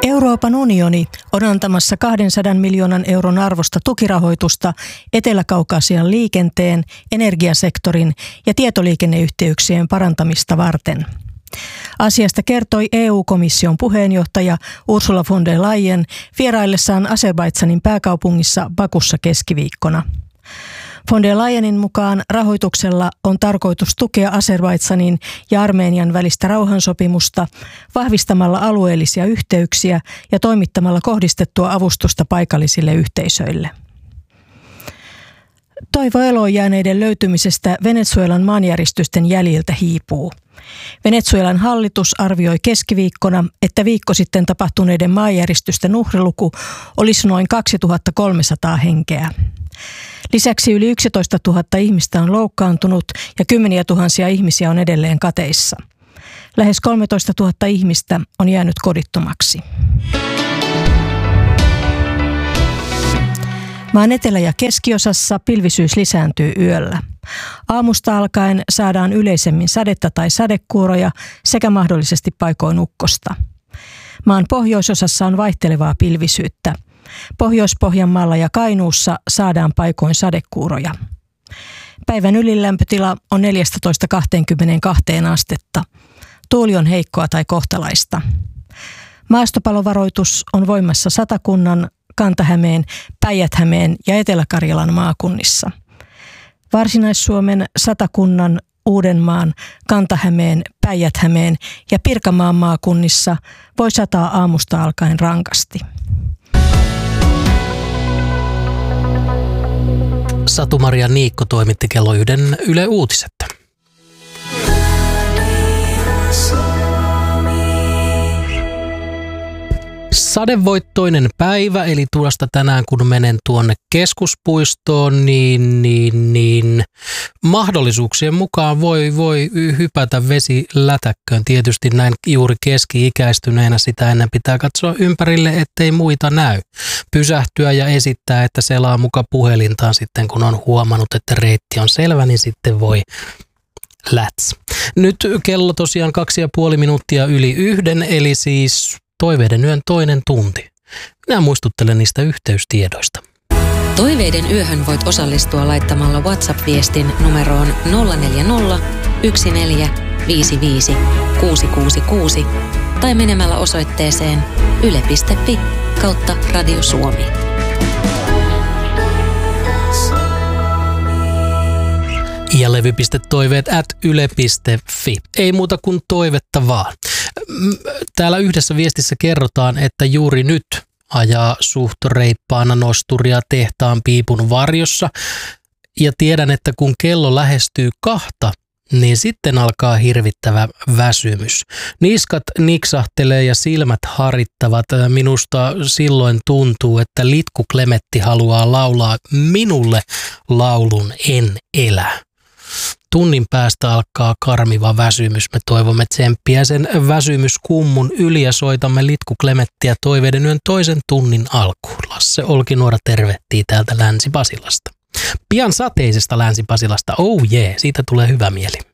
Euroopan unioni on antamassa 200 miljoonan euron arvosta tukirahoitusta Etelä-Kaukasian liikenteen, energiasektorin ja tietoliikenneyhteyksien parantamista varten. Asiasta kertoi EU-komission puheenjohtaja Ursula von der Leyen vieraillessaan Azerbaidžanin pääkaupungissa Bakussa keskiviikkona. Von der Leyenin mukaan rahoituksella on tarkoitus tukea Azerbaidžanin ja Armenian välistä rauhansopimusta vahvistamalla alueellisia yhteyksiä ja toimittamalla kohdistettua avustusta paikallisille yhteisöille. Toivo eloon jääneiden löytymisestä Venezuelan maanjäristysten jäljiltä hiipuu. Venezuelan hallitus arvioi keskiviikkona, että viikko sitten tapahtuneiden maanjäristysten uhriluku olisi noin 2300 henkeä. Lisäksi yli 11 000 ihmistä on loukkaantunut ja kymmeniä tuhansia ihmisiä on edelleen kateissa. Lähes 13 000 ihmistä on jäänyt kodittomaksi. Maan etelä- ja keskiosassa pilvisyys lisääntyy yöllä. Aamusta alkaen saadaan yleisemmin sadetta tai sadekuuroja sekä mahdollisesti paikoin ukkosta. Maan pohjoisosassa on vaihtelevaa pilvisyyttä. Pohjois-Pohjanmaalla ja Kainuussa saadaan paikoin sadekuuroja. Päivän ylilämpötila on 14–22 astetta. Tuuli on heikkoa tai kohtalaista. Maastopalovaroitus on voimassa Satakunnan, Kanta-Hämeen, Päijät-Hämeen ja Etelä-Karjalan maakunnissa. Varsinais-Suomen, Satakunnan, Uudenmaan, Kanta-Hämeen, Päijät-Hämeen ja Pirkanmaan maakunnissa voi sataa aamusta alkaen rankasti. Satu-Maria Niikko toimitti kello 1 Yle Uutiset. Sadevoittoinen päivä, eli tuosta tänään kun menen tuonne keskuspuistoon, niin mahdollisuuksien mukaan voi hypätä vesilätäkköön. Tietysti näin juuri keski-ikäistyneenä sitä ennen pitää katsoa ympärille, ettei muita näy. Pysähtyä ja esittää, että selaa muka puhelintaan sitten, kun on huomannut, että reitti on selvä, niin sitten voi läts. Nyt kello tosiaan 2,5 minuuttia yli 1, eli siis Toiveiden yön toinen tunti. Minä muistuttelen niistä yhteystiedoista. Toiveiden yöhön voit osallistua laittamalla WhatsApp-viestin numeroon 040 14 55 666 tai menemällä osoitteeseen yle.fi/Radio Suomi. Ja levy.toiveet@yle.fi. Ei muuta kuin toivetta vaan. Täällä yhdessä viestissä kerrotaan, että juuri nyt ajaa suht reippaana nosturia tehtaan piipun varjossa. Ja tiedän, että kun kello lähestyy 2, niin sitten alkaa hirvittävä väsymys. Niskat niksahtelee ja silmät harittavat. Minusta silloin tuntuu, että Litku Klemetti haluaa laulaa minulle laulun En elä. Tunnin päästä alkaa karmiva väsymys. Me toivomme tsemppiä sen väsymyskummun yli ja soitamme Litku Klemettiä Toiveiden yön toisen tunnin alkuun. Lasse Olkinuora tervehtii täältä Länsi-Pasilasta. Pian sateisesta Länsi-Pasilasta. Oh yeah, siitä tulee hyvä mieli.